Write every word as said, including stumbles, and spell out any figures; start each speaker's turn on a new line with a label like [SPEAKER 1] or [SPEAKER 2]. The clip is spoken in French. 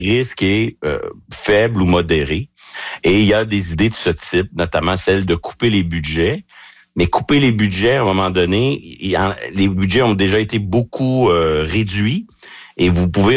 [SPEAKER 1] risque est euh, faible ou modéré. Et il y a des idées de ce type, notamment celle de couper les budgets. Mais couper les budgets, à un moment donné, il y a, les budgets ont déjà été beaucoup euh, réduits et vous pouvez